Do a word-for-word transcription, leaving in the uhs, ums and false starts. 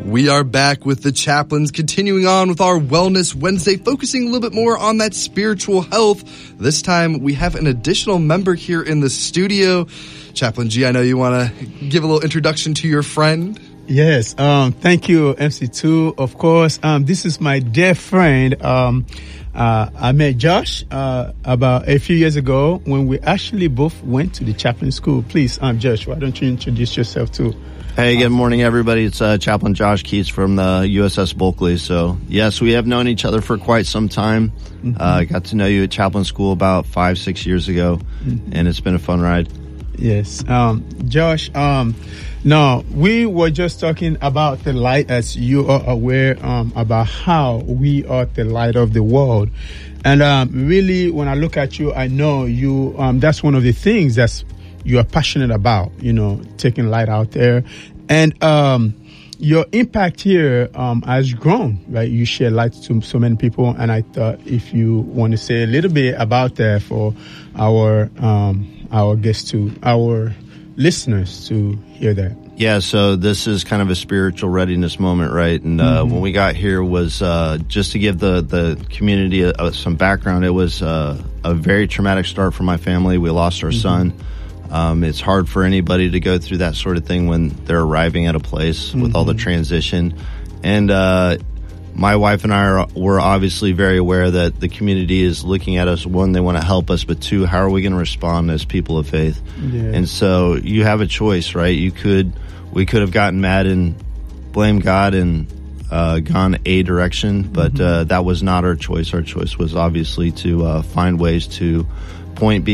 We are back with the chaplains, continuing on with our Wellness Wednesday, focusing a little bit more on that spiritual health. This time, we have an additional member here in the studio. Chaplain G, I know you want to give a little introduction to your friend. Yes, um, thank you, M C two. Of course, um, this is my dear friend. Um, uh, I met Josh uh, about a few years ago when we actually both went to the chaplain school. Please, um, Josh, why don't you introduce yourself too? Hey, good morning, everybody. It's uh, Chaplain Josh Keats from the U S S Bulkley. So, yes, we have known each other for quite some time. Mm-hmm. Uh, I got to know you at chaplain school about five, six years ago, mm-hmm. and it's been a fun ride. Yes. Um, Josh, um, no, we were just talking about the light, as you are aware, um, about how we are the light of the world. And um, really, when I look at you, I know you, um, that's one of the things that's you are passionate about, you know, taking light out there. And um, your impact here um, has grown, right? You share light to so many people. And I thought if you want to say a little bit about that for our um, our guests to, our listeners to hear that. Yeah, so this is kind of a spiritual readiness moment, right? And uh, mm-hmm. when we got here was uh, just to give the, the community a, a, some background. It was uh, a very traumatic start for my family. We lost our mm-hmm. son. Um, it's hard for anybody to go through that sort of thing when they're arriving at a place mm-hmm. with all the transition. And uh, my wife and I are, were obviously very aware that the community is looking at us. One, they want to help us, but two, how are we going to respond as people of faith? Yeah. And so you have a choice, right? You could, we could have gotten mad and blamed God and uh, gone a direction, but mm-hmm. uh, that was not our choice. Our choice was obviously to uh, find ways to point